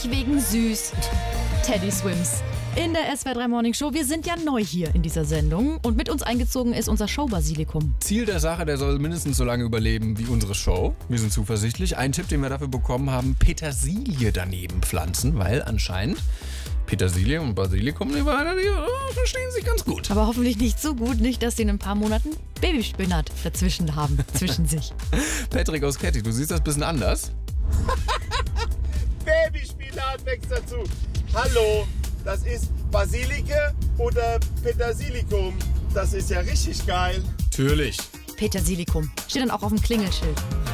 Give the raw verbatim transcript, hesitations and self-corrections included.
Nicht wegen süß. Teddy Swims. In der S W R drei Morning Show. Wir sind ja neu hier in dieser Sendung und mit uns eingezogen ist unser Show-Basilikum. Ziel der Sache, der soll mindestens so lange überleben wie unsere Show. Wir sind zuversichtlich. Ein Tipp, den wir dafür bekommen haben, Petersilie daneben pflanzen, weil anscheinend Petersilie und Basilikum, die verstehen sich ganz gut. Aber hoffentlich nicht so gut, nicht, dass sie in ein paar Monaten Babyspinat dazwischen haben, zwischen sich. Patrick aus Ketty, du siehst das ein bisschen anders. Babyspinat wächst dazu. Hallo, das ist Basilike oder Petersilikum. Das ist ja richtig geil. Natürlich. Petersilikum. Steht dann auch auf dem Klingelschild.